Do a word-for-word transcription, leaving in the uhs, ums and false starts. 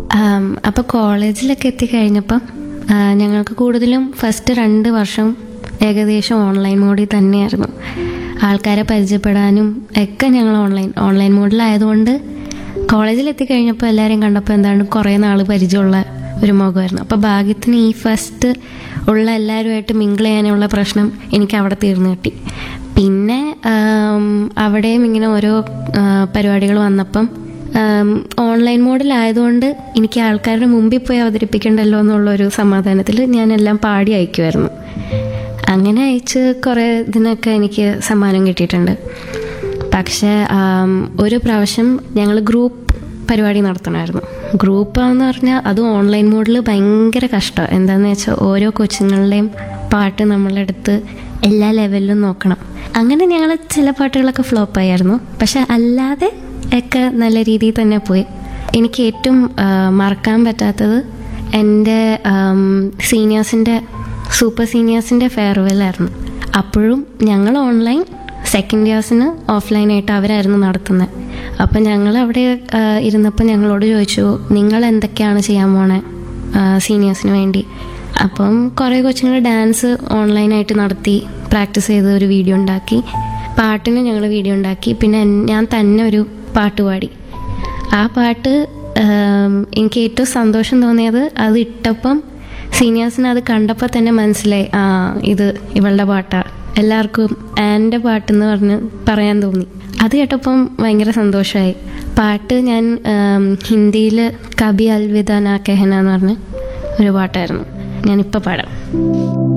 അപ്പോൾ കോളേജിലൊക്കെ എത്തിക്കഴിഞ്ഞപ്പം ഞങ്ങൾക്ക് കൂടുതലും ഫസ്റ്റ് രണ്ട് വർഷം ഏകദേശം ഓൺലൈൻ മോഡിൽ തന്നെയായിരുന്നു. ആൾക്കാരെ പരിചയപ്പെടാനും ഒക്കെ ഞങ്ങൾ ഓൺലൈൻ ഓൺലൈൻ മോഡിലായതുകൊണ്ട് കോളേജിലെത്തിക്കഴിഞ്ഞപ്പോൾ എല്ലാവരെയും കണ്ടപ്പോൾ എന്താണ് കുറേ നാൾ പരിചയമുള്ള ഒരു മുഖമായിരുന്നു. അപ്പോൾ ഭാഗ്യത്തിന് ഈ ഫസ്റ്റ് ഉള്ള എല്ലാവരുമായിട്ട് മിങ്കിൾ ചെയ്യാനുള്ള പ്രശ്നം എനിക്ക് അവിടെ തീർന്നു കിട്ടി. പിന്നെ അവിടെയും ഇങ്ങനെ ഓരോ പരിപാടികൾ വന്നപ്പം ഓൺലൈൻ മോഡിലായതുകൊണ്ട് എനിക്ക് ആൾക്കാരുടെ മുമ്പിൽ പോയി അവതരിപ്പിക്കണ്ടല്ലോ എന്നുള്ളൊരു സമാധാനത്തിൽ ഞാനെല്ലാം പാടി അയക്കുമായിരുന്നു. അങ്ങനെ അയച്ച് കുറേ ഇതിനൊക്കെ എനിക്ക് സമ്മാനം കിട്ടിയിട്ടുണ്ട്. പക്ഷേ ഒരു പ്രാവശ്യം ഞങ്ങൾ ഗ്രൂപ്പ് പരിപാടി നടത്തണമായിരുന്നു. ഗ്രൂപ്പാന്ന് പറഞ്ഞാൽ അത് ഓൺലൈൻ മോഡിൽ ഭയങ്കര കഷ്ടമാണ്. എന്താണെന്ന് വെച്ചാൽ ഓരോ കൊച്ചുങ്ങളുടെയും പാട്ട് നമ്മളെടുത്ത് എല്ലാ ലെവലിലും നോക്കണം. അങ്ങനെ ഞങ്ങൾ ചില പാട്ടുകളൊക്കെ ഫ്ലോപ്പായിരുന്നു. പക്ഷെ അല്ലാതെ ഒക്കെ നല്ല രീതിയിൽ തന്നെ പോയി. എനിക്ക് ഏറ്റവും മറക്കാൻ പറ്റാത്തത് എൻ്റെ സീനിയേഴ്സിൻ്റെ സൂപ്പർ സീനിയേഴ്സിൻ്റെ ഫെയർവെല്ലായിരുന്നു. അപ്പോഴും ഞങ്ങൾ ഓൺലൈൻ, സെക്കൻഡ് ഇയേഴ്സിന് ഓഫ്ലൈനായിട്ട് അവരായിരുന്നു നടത്തുന്നത്. അപ്പം ഞങ്ങൾ അവിടെ ഇരുന്നപ്പോൾ ഞങ്ങളോട് ചോദിച്ചു, നിങ്ങൾ എന്തൊക്കെയാണ് ചെയ്യാൻ പോണേ സീനിയേഴ്സിന് വേണ്ടി? അപ്പം കുറേ കൊച്ചുങ്ങൾ ഡാൻസ് ഓൺലൈനായിട്ട് നടത്തി, പ്രാക്ടീസ് ചെയ്ത് ഒരു വീഡിയോ ഉണ്ടാക്കി. പാട്ടിന് ഞങ്ങൾ വീഡിയോ ഉണ്ടാക്കി. പിന്നെ ഞാൻ തന്നെ ഒരു പാട്ട് പാടി. ആ പാട്ട് എനിക്ക് ഏറ്റവും സന്തോഷം തോന്നിയത് അത് ഇട്ടപ്പം സീനിയേഴ്സിന് അത് കണ്ടപ്പോൾ തന്നെ മനസ്സിലായി, ആ ഇത് ഇവളുടെ പാട്ടാണ്, എല്ലാവർക്കും ആൻ്റെ പാട്ടെന്ന് പറഞ്ഞ് പറയാൻ തോന്നി. അത് കേട്ടപ്പം ഭയങ്കര സന്തോഷമായി. പാട്ട് ഞാൻ ഹിന്ദിയിൽ കബി അൽവിദ നാ കെഹന എന്ന് പറഞ്ഞ് ഒരു പാട്ടായിരുന്നു. ഞാനിപ്പോൾ പാടാം.